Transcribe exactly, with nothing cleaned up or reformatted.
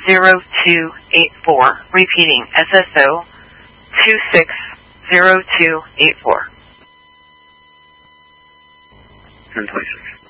zero two eight four. Repeating, S S O two six zero two eight four. ten twenty-six.